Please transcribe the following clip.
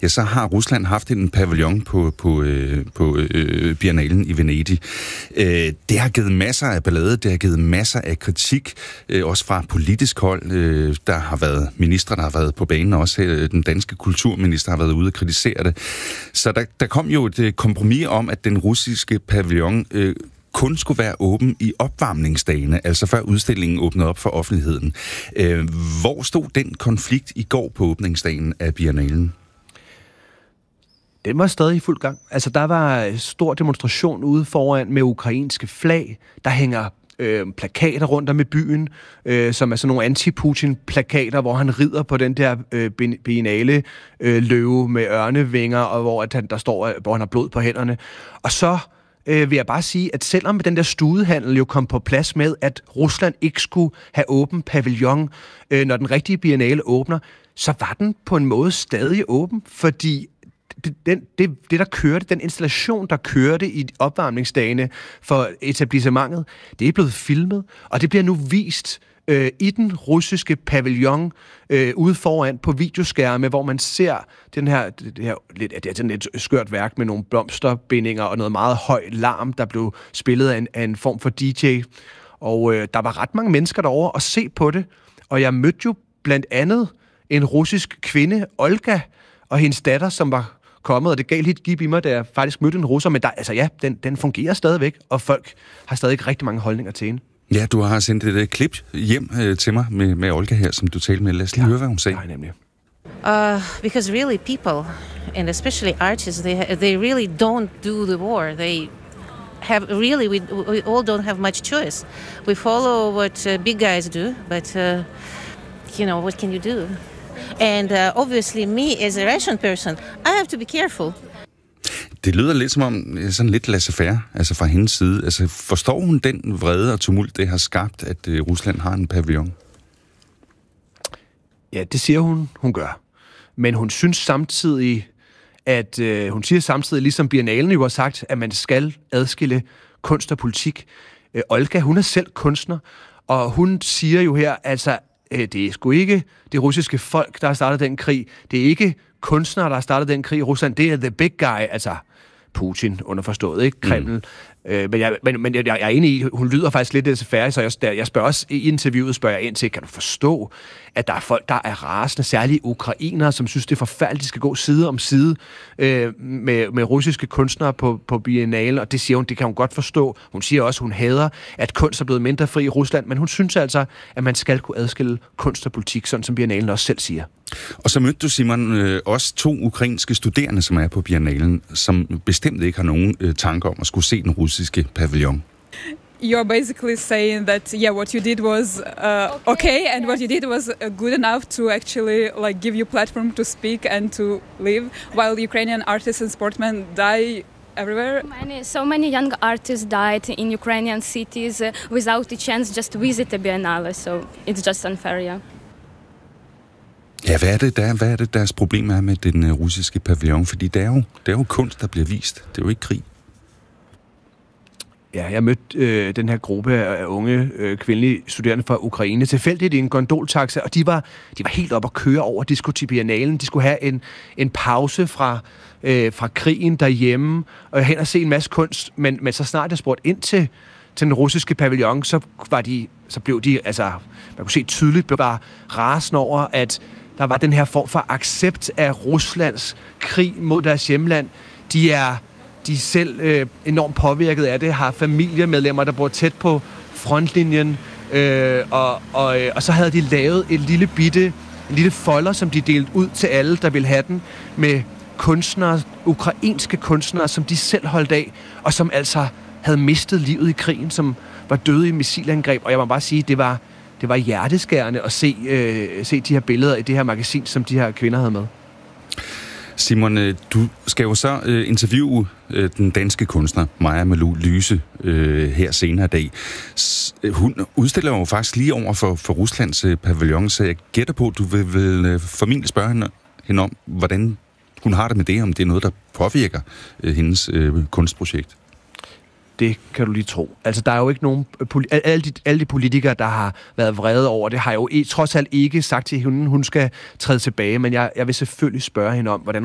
ja, så har Rusland haft en pavillon på Biennalen i Venedig. Det har givet masser af ballade, det har givet masser af kritik, også fra politisk hold. Der har været ministre, der har været på banen, også den danske kulturminister har været ude og kritisere det. Så der kom jo et kompromis om, at den russiske pavillon kun skulle være åben i opvarmningsdagene, altså før udstillingen åbnede op for offentligheden. Hvor stod den konflikt i går på åbningsdagen af Biennalen? Den var stadig i fuld gang. Altså, der var stor demonstration ude foran med ukrainske flag. Der hænger plakater rundt om i byen, som er sådan nogle anti-Putin-plakater, hvor han rider på den der biennale løve med ørnevinger, og hvor han har blod på hænderne. Og så vil jeg bare sige, at selvom den der studehandel jo kom på plads med, at Rusland ikke skulle have åben pavillon, når den rigtige biennale åbner, så var den på en måde stadig åben, fordi det der kørte, den installation, der kørte i opvarmningsdagene for etablissementet, det er blevet filmet, og det bliver nu vist i den russiske pavillon ude foran på videoskærme, hvor man ser det er sådan et skørt værk med nogle blomsterbindinger og noget meget høj larm, der blev spillet af en form for DJ. Og der var ret mange mennesker derovre og se på det, og jeg mødte jo blandt andet en russisk kvinde, Olga, og hendes datter, som var kommet, og det gav lidt gib i mig, da jeg faktisk mødte en russer, men den fungerer stadigvæk, og folk har stadig rigtig mange holdninger til hende. Ja, du har sendt et klip hjem til mig med Olga her, som du talte med. Lad os lige høre, hvad hun sagde. Nej, nemlig. Because really people, and especially artists, they really don't do the war. They have really, we all don't have much choice. We follow what big guys do, but what can you do? And obviously me as a Russian person, I have to be careful. Det lyder lidt som om sådan lidt laissez-faire, altså fra hendes side. Altså forstår hun den vrede og tumult, det har skabt, at Rusland har en pavillon? Ja, det siger hun gør. Men hun synes samtidig, ligesom Biennalen jo har sagt, at man skal adskille kunst og politik. Olga, hun er selv kunstner, og hun siger jo her, altså, det er sgu ikke det russiske folk, der har startet den krig. Det er ikke kunstnere, der har startet den krig i Rusland. Det er the big guy, altså Putin, underforstået, ikke? Kreml. Men jeg er enig i, hun lyder faktisk lidt færdig, så jeg spørger også i interviewet, ind til, kan du forstå, at der er folk, der er rasende, særligt ukrainere, som synes, det er forfærdeligt, de skal gå side om side med russiske kunstnere på Biennale, og det siger hun, det kan hun godt forstå. Hun siger også, hun hader, at kunst er blevet mindre fri i Rusland, men hun synes altså, at man skal kunne adskille kunst og politik, sådan som Biennalen også selv siger. Og så mødte du, Simon, også 2 ukrainske studerende, som er på Biennalen, som bestemt ikke har nogen tanker om at skulle se den russiske pavillon. You're basically saying that, what you did was okay, and what you did was good enough to actually give you platform to speak and to live, while Ukrainian artists and sportsmen die everywhere. So many young artists died in Ukrainian cities without the chance just to visit a biennale, so it's just unfair, yeah. Ja, hvad er det, deres problem er med den russiske pavillon? Fordi det er jo kunst, der bliver vist. Det er jo ikke krig. Ja, jeg mødte den her gruppe af unge kvindelige studerende fra Ukraine tilfældigt i en gondoltaxa, og de var helt op at køre over Disco Biennalen. De skulle have en pause fra krigen derhjemme, og hen og se en masse kunst, men så snart jeg spurgte ind til den russiske pavillon, så blev de, altså, man kunne se tydeligt, bare rasende over, at der var den her form for accept af Ruslands krig mod deres hjemland. De er selv enormt påvirket af det, har familiemedlemmer, der bor tæt på frontlinjen, og så havde de lavet en lille folder, som de delte ud til alle, der ville have den, med kunstnere, ukrainske kunstnere, som de selv holdt af, og som altså havde mistet livet i krigen, som var døde i missilangreb. Og jeg må bare sige, det var hjerteskærende at se de her billeder i det her magasin, som de her kvinder havde med. Simon, du skal jo så interviewe den danske kunstner Maja Malou Lyse her senere i dag. Hun udstiller jo faktisk lige over for Ruslands pavillon, så jeg gætter på, at du vil formentlig spørge hende om, hvordan hun har det med det, om det er noget, der påvirker hendes kunstprojekt. Det kan du lige tro. Altså, der er jo ikke nogen... Alle de politikere, der har været vrede over det, har jo trods alt ikke sagt til hende, hun skal træde tilbage, men jeg vil selvfølgelig spørge hende om, hvordan